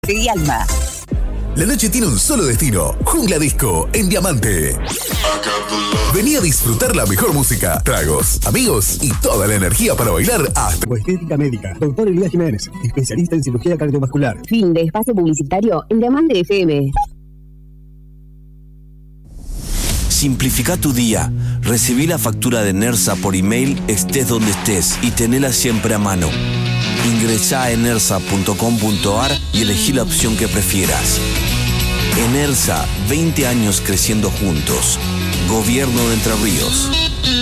y alma. La noche tiene un solo destino, Jungla Disco, en Diamante. Vení a disfrutar la mejor música, tragos, amigos y toda la energía para bailar hasta... Estética médica, doctor Elías Jiménez, especialista en cirugía cardiovascular. Fin de espacio publicitario en Diamante FM. Simplifica tu día. Recibí la factura de Nersa por email, estés donde estés, y tenela siempre a mano. Ingresá a enersa.com.ar y elegí la opción que prefieras. Enersa, 20 años creciendo juntos. Gobierno de Entre Ríos.